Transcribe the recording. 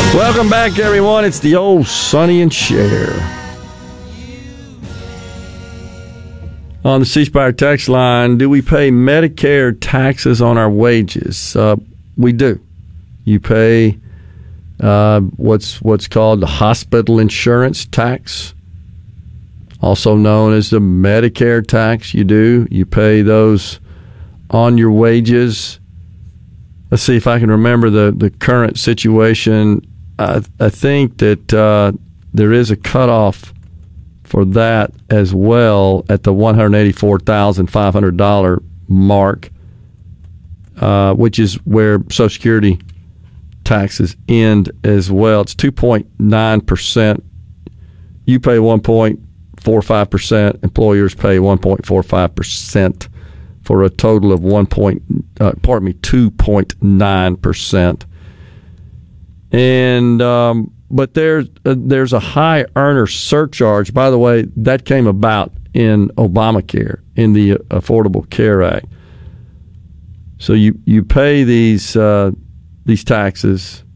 Welcome back, everyone. It's the old Sonny and Cher. On the C Spire text line, do we pay Medicare taxes on our wages? We do. You pay what's called the hospital insurance tax, also known as the Medicare tax. You pay those on your wages. Let's see if I can remember the current situation. I think that there is a cutoff for that as well at the $184,500 mark, which is where Social Security taxes end as well. It's 2.9%. You pay 1.45%. Employers pay 1.45%. For a total of 2.9%. And but there's a high earner surcharge. By the way, that came about in Obamacare, in the Affordable Care Act. So you pay these taxes,